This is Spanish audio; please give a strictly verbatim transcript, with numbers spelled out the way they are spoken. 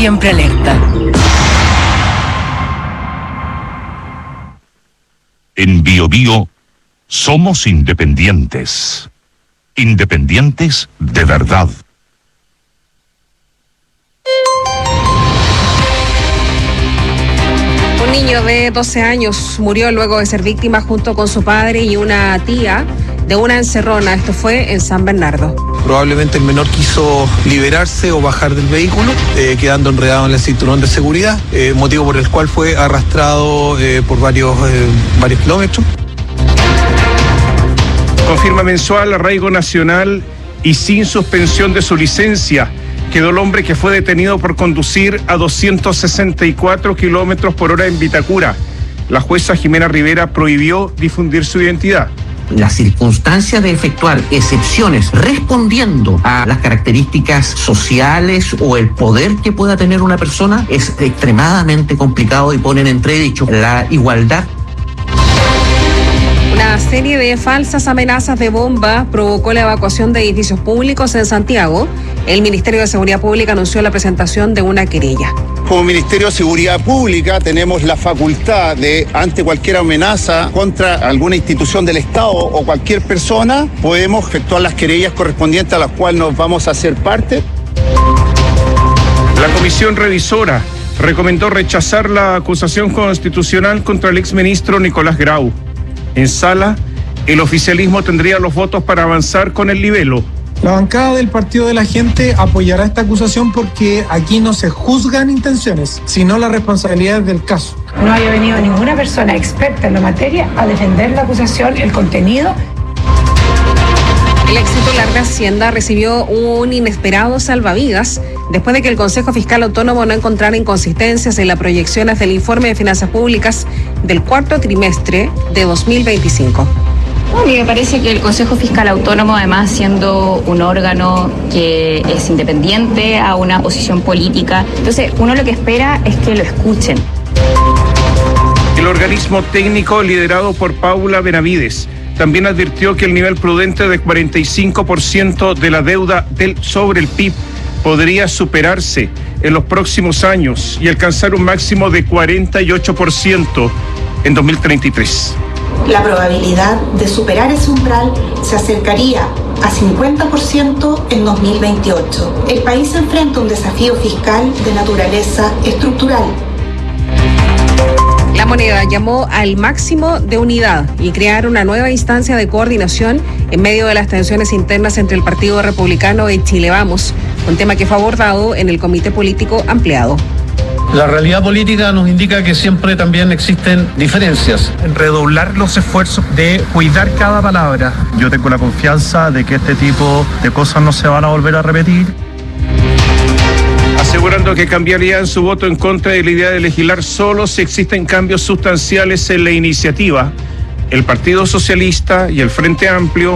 siempre alerta. En Bio Bio somos independientes. Independientes de verdad. Un niño de doce años murió luego de ser víctima junto con su padre y una tía de una encerrona. Esto fue en San Bernardo. Probablemente el menor quiso liberarse o bajar del vehículo, eh, quedando enredado en el cinturón de seguridad, eh, motivo por el cual fue arrastrado eh, por varios, eh, varios kilómetros. Confirma mensual, arraigo nacional y sin suspensión de su licencia. Quedó el hombre que fue detenido por conducir a doscientos sesenta y cuatro kilómetros por hora en Vitacura. La jueza Jimena Rivera prohibió difundir su identidad. La circunstancia de efectuar excepciones respondiendo a las características sociales o el poder que pueda tener una persona es extremadamente complicado y pone en entredicho la igualdad. Una serie de falsas amenazas de bomba provocó la evacuación de edificios públicos en Santiago. El Ministerio de Seguridad Pública anunció la presentación de una querella. Como Ministerio de Seguridad Pública tenemos la facultad de, ante cualquier amenaza contra alguna institución del Estado o cualquier persona, podemos efectuar las querellas correspondientes a las cuales nos vamos a hacer parte. La comisión revisora recomendó rechazar la acusación constitucional contra el exministro Nicolás Grau. En sala, el oficialismo tendría los votos para avanzar con el libelo. La bancada del Partido de la Gente apoyará esta acusación porque aquí no se juzgan intenciones, sino las responsabilidades del caso. No haya venido ninguna persona experta en la materia a defender la acusación, el contenido. El ex titular de Hacienda recibió un inesperado salvavidas después de que el Consejo Fiscal Autónomo no encontrara inconsistencias en las proyecciones del informe de finanzas públicas del cuarto trimestre de dos mil veinticinco. A mí me parece que el Consejo Fiscal Autónomo, además siendo un órgano que es independiente a una posición política, entonces uno lo que espera es que lo escuchen. El organismo técnico liderado por Paula Benavides también advirtió que el nivel prudente de cuarenta y cinco por ciento de la deuda del, sobre el P I B podría superarse en los próximos años y alcanzar un máximo de cuarenta y ocho por ciento en dos mil treinta y tres. La probabilidad de superar ese umbral se acercaría a cincuenta por ciento en dos mil veintiocho. El país enfrenta un desafío fiscal de naturaleza estructural. La Moneda llamó al máximo de unidad y crear una nueva instancia de coordinación en medio de las tensiones internas entre el Partido Republicano y Chile Vamos, un tema que fue abordado en el Comité Político Ampliado. La realidad política nos indica que siempre también existen diferencias. Redoblar los esfuerzos de cuidar cada palabra. Yo tengo la confianza de que este tipo de cosas no se van a volver a repetir. Asegurando que cambiarían su voto en contra de la idea de legislar solo si existen cambios sustanciales en la iniciativa, el Partido Socialista y el Frente Amplio